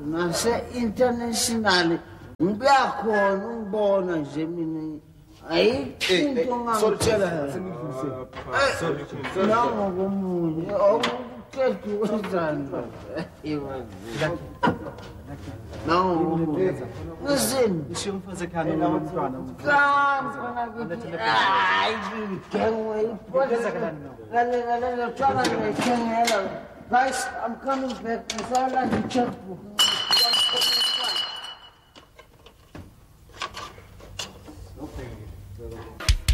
nase-international ngiyakhona ungibona nje mina ayikho into ngangitshela nangokomunye okuqeda wenzani nangokomunye ngizini Ishiyo umfazi ekhaya nomntwana. Guys, I'm coming back. I saw like a checkbook.